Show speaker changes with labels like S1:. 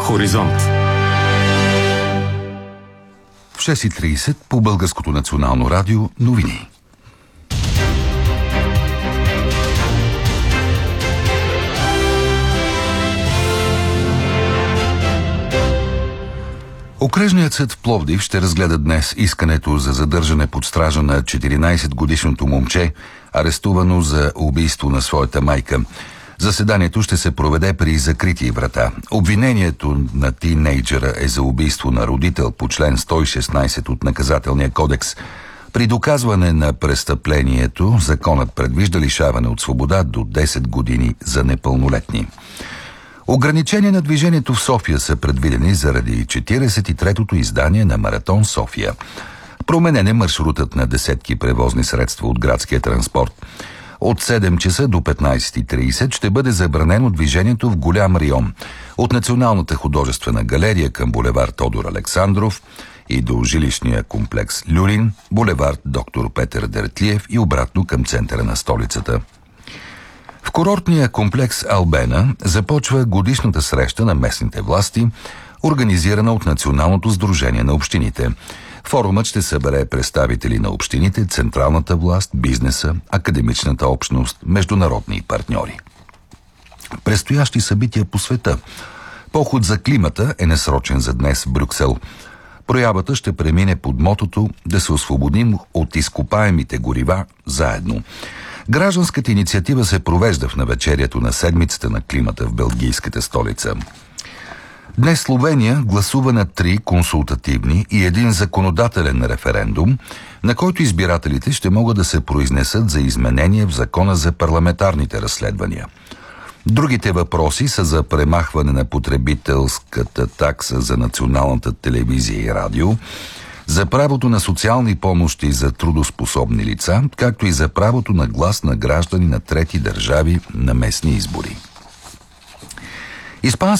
S1: Хоризонт.
S2: В 6:30 по Българското национално радио новини. Окръжният съд в Пловдив ще разгледа днес искането за задържане под стража на 14-годишното момче, арестувано за убийство на своята майка. Заседанието ще се проведе при закрити врата. Обвинението на тийнейджера е за убийство на родител по член 116 от Наказателния кодекс. При доказване на престъплението, законът предвижда лишаване от свобода до 10 години за непълнолетни. Ограничения на движението в София са предвидени заради 43-тото издание на Маратон София. Променен е маршрутът на десетки превозни средства от градския транспорт. От 7 часа до 15:30 ще бъде забранено движението в голям район. От Националната художествена галерия към булевард Тодор Александров и до жилищния комплекс Люлин, булевард Доктор Петър Дертлиев и обратно към центъра на столицата. В курортния комплекс Албена започва годишната среща на местните власти, организирана от Националното сдружение на общините. Форумът ще събере представители на общините, централната власт, бизнеса, академичната общност, международни партньори. Предстоящи събития по света. Поход за климата е насрочен за днес в Брюксел. Проявата ще премине под мотото да се освободим от изкопаемите горива заедно. Гражданската инициатива се провежда в навечерието на седмицата на климата в белгийската столица. Днес Словения гласува на 3 консултативни и 1 законодателен референдум, на който избирателите ще могат да се произнесат за изменения в закона за парламентарните разследвания. Другите въпроси са за премахване на потребителската такса за националната телевизия и радио, за правото на социални помощи за трудоспособни лица, както и за правото на глас на граждани на трети държави на местни избори.